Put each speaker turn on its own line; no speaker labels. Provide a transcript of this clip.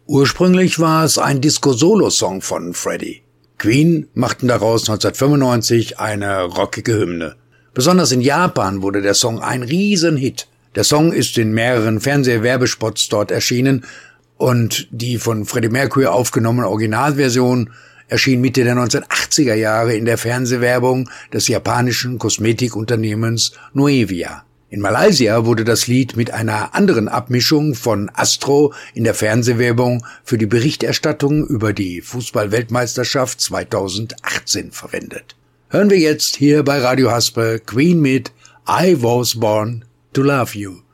Ursprünglich war es ein Disco-Solo-Song von Freddie. Queen machten daraus 1995 eine rockige Hymne. Besonders in Japan wurde der Song ein Riesenhit. Der Song ist in mehreren Fernsehwerbespots dort erschienen und die von Freddie Mercury aufgenommene Originalversion erschien Mitte der 1980er Jahre in der Fernsehwerbung des japanischen Kosmetikunternehmens Nuevia. In Malaysia wurde das Lied mit einer anderen Abmischung von Astro in der Fernsehwerbung für die Berichterstattung über die Fußball-Weltmeisterschaft 2018 verwendet. Hören wir jetzt hier bei Radio Haspe Queen mit I Was Born to Love You.